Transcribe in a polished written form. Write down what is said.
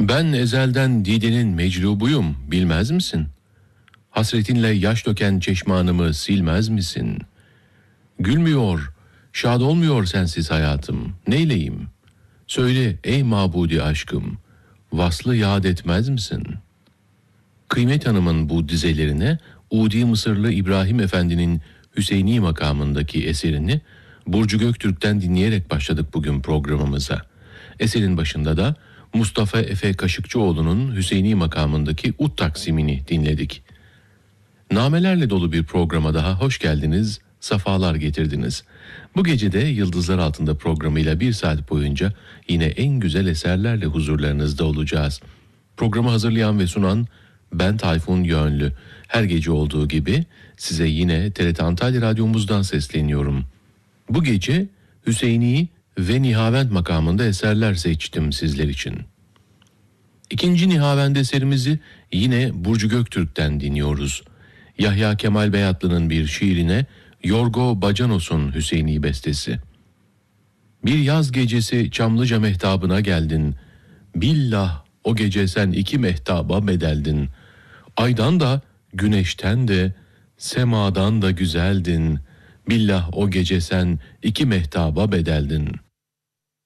Ben ezelden Dide'nin meclubuyum, bilmez misin? Hasretinle yaş döken çeşmanımı silmez misin? Gülmüyor, şad olmuyor sensiz hayatım, neyleyim? Söyle ey mabudi aşkım, vaslı yad etmez misin? Kıymet Hanım'ın bu dizelerine Udi Mısırlı İbrahim Efendi'nin Hüseyni makamındaki eserini Burcu Göktürk'ten dinleyerek başladık bugün programımıza. Eserin başında da Mustafa Efe Kaşıkçıoğlu'nun Hüseyni makamındaki Ut taksimini dinledik. Namelerle dolu bir programa daha hoş geldiniz, safalar getirdiniz. Bu gece de Yıldızlar Altında programıyla 1 saat boyunca yine en güzel eserlerle huzurlarınızda olacağız. Programı hazırlayan ve sunan ben Tayfun Yönlü. Her gece olduğu gibi size yine TRT Antalya Radyomuzdan sesleniyorum. Bu gece Hüseyni ve Nihavend makamında eserler seçtim sizler için. İkinci Nihavend eserimizi yine Burcu Göktürk'ten dinliyoruz. Yahya Kemal Beyatlı'nın bir şiirine Yorgo Bacanos'un Hüseyni bestesi. Bir yaz gecesi Çamlıca mehtabına geldin. Billah o gece sen 2 mehtaba bedeldin. Aydan da güneşten de semadan da güzeldin. Billah o gece sen 2 mehtaba bedeldin.